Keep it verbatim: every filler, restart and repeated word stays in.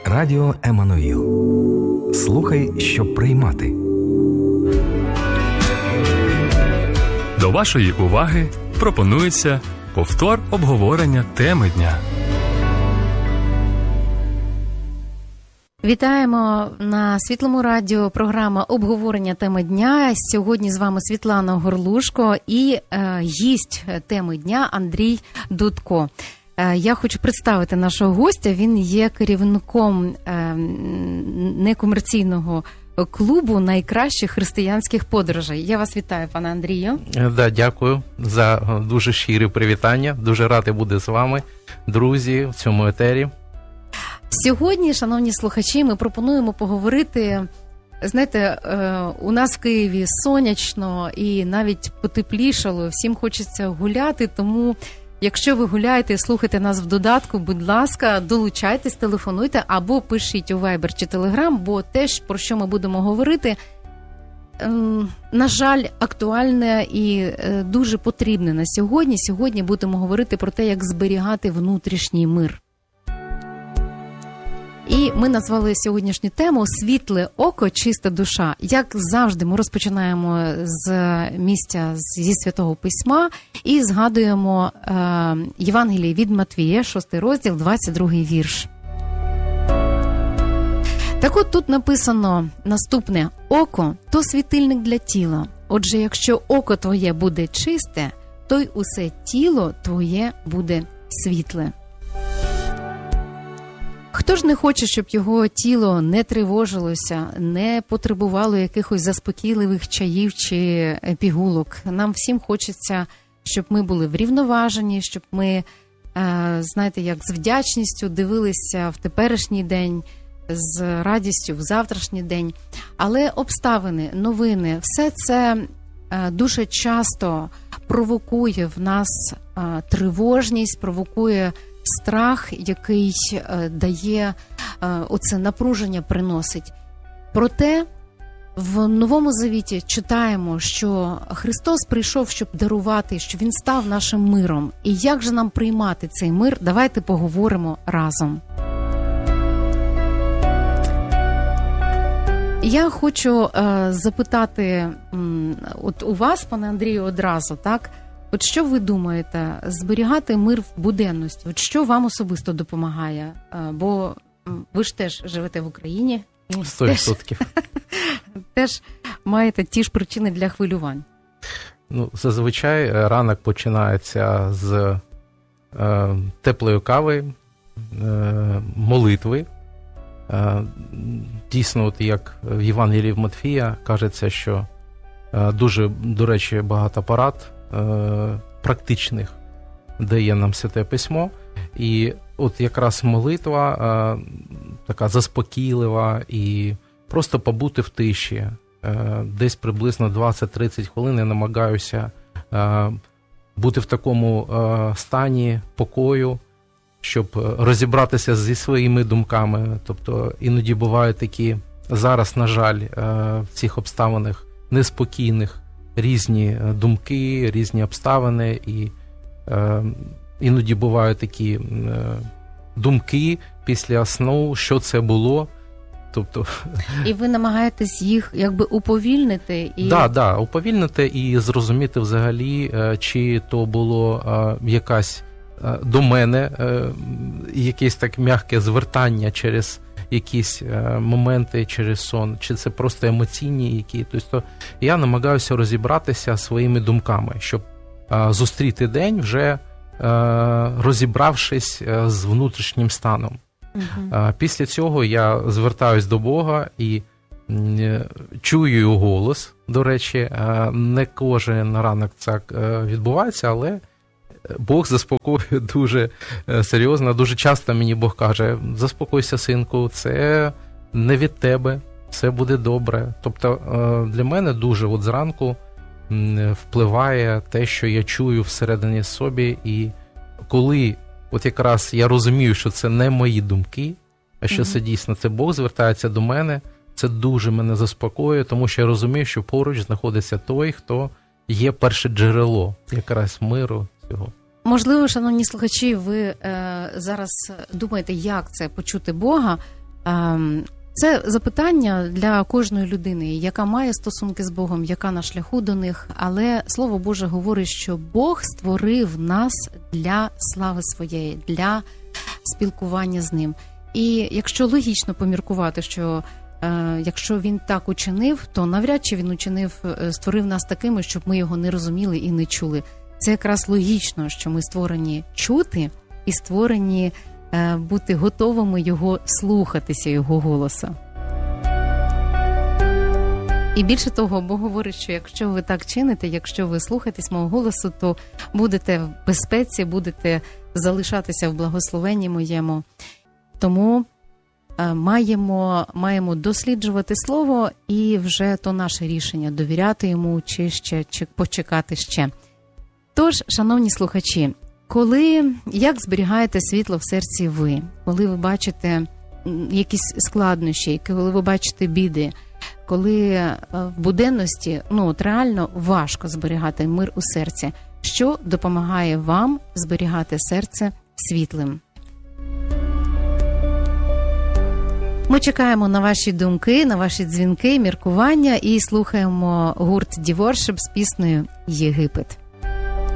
Радіо Еммануїл. Слухай, щоб приймати. До вашої уваги пропонується повтор обговорення теми дня. Вітаємо на Світлому радіо, програма обговорення теми дня. Сьогодні з вами Світлана Горлушко і е, гість теми дня Андрій Дудко. Е, я хочу представити нашого гостя. Він є керівником е, некомерційного клубу найкращих християнських подорожей. Я вас вітаю, пане Андрію. Да, дякую за дуже щирі привітання. Дуже радий бути з вами, друзі, в цьому етері. Сьогодні, шановні слухачі, ми пропонуємо поговорити, знаєте, у нас в Києві сонячно і навіть потеплішало, всім хочеться гуляти, тому якщо ви гуляєте і слухаєте нас в додатку, будь ласка, долучайтесь, телефонуйте або пишіть у Viber чи Telegram, бо те, про що ми будемо говорити, на жаль, актуальне і дуже потрібне на сьогодні. Сьогодні будемо говорити про те, як зберігати внутрішній мир. І ми назвали сьогоднішню тему «Світле око, чиста душа». Як завжди, ми розпочинаємо з місця зі Святого Письма і згадуємо е, Євангеліє від Матвія, шостий розділ, двадцять другий вірш. Так от тут написано наступне: «Око – то світильник для тіла. Отже, якщо око твоє буде чисте, то й усе тіло твоє буде світле». Хто ж не хоче, щоб його тіло не тривожилося, не потребувало якихось заспокійливих чаїв чи пігулок? Нам всім хочеться, щоб ми були врівноважені, щоб ми, знаєте, як з вдячністю дивилися в теперішній день, з радістю в завтрашній день. Але обставини, новини, все це дуже часто провокує в нас тривожність, провокує страх, який е, дає, е, оце напруження приносить. Проте в Новому Завіті читаємо, що Христос прийшов, щоб дарувати, що Він став нашим миром. І як же нам приймати цей мир? Давайте поговоримо разом. Я хочу е, запитати м, от у вас, пане Андрію, одразу, так? От що ви думаєте, зберігати мир в буденності? От що вам особисто допомагає? Бо ви ж теж живете в Україні. сто відсотків. Теж, теж маєте ті ж причини для хвилювань. Ну, зазвичай ранок починається з е, теплої кави, е, молитви. Е, дійсно, от як в Євангелії в Матвія кажеться, що е, дуже, до речі, багато порад практичних дає нам Святе Письмо, і от якраз молитва така заспокійлива, і просто побути в тиші. Десь приблизно двадцять-тридцять хвилин я намагаюся бути в такому стані покою, щоб розібратися зі своїми думками. Тобто іноді бувають такі, зараз, на жаль, в цих обставинах неспокійних, різні думки, різні обставини, і е, іноді бувають такі е, думки після сну, що це було. Тобто... І ви намагаєтесь їх якби уповільнити? І... Да, да, уповільнити і зрозуміти взагалі, чи то було е, якась е, до мене е, якесь так м'яке звертання через якісь е, моменти, через сон, чи це просто емоційні які. Тобто я намагаюся розібратися своїми думками, щоб е, зустріти день вже е, розібравшись е, з внутрішнім станом. Uh-huh. Е, після цього я звертаюсь до Бога і е, чую його голос. До речі, е, не кожен ранок це е, відбувається, але Бог заспокоює дуже серйозно. Дуже часто мені Бог каже: заспокойся, синку, це не від тебе, все буде добре. Тобто для мене дуже от зранку впливає те, що я чую всередині собі, і коли от якраз я розумію, що це не мої думки, а що це дійсно, це Бог звертається до мене, це дуже мене заспокоює, тому що я розумію, що поруч знаходиться той, хто є перше джерело якраз миру цього. Можливо, шановні слухачі, ви е, зараз думаєте, як це почути Бога. Це запитання для кожної людини, яка має стосунки з Богом, яка на шляху до них. Але Слово Боже говорить, що Бог створив нас для слави своєї, для спілкування з Ним. І якщо логічно поміркувати, що е, якщо Він так учинив, то навряд чи Він учинив, створив нас такими, щоб ми його не розуміли і не чули. Це якраз логічно, що ми створені чути і створені бути готовими його слухатися, його голоса. І більше того, Бог говорить, що якщо ви так чините, якщо ви слухаєтесь мого голосу, то будете в безпеці, будете залишатися в благословенні моєму. Тому е, маємо, маємо досліджувати Слово, і вже то наше рішення, довіряти йому чи ще чи почекати ще. Тож, шановні слухачі, Коли, як зберігаєте світло в серці ви? Коли ви бачите якісь складнощі, коли ви бачите біди, коли в буденності, ну, от реально важко зберігати мир у серці, що допомагає вам зберігати серце світлим? Ми чекаємо на ваші думки, на ваші дзвінки, міркування і слухаємо гурт Ді Воршип з піснею «Єгипет».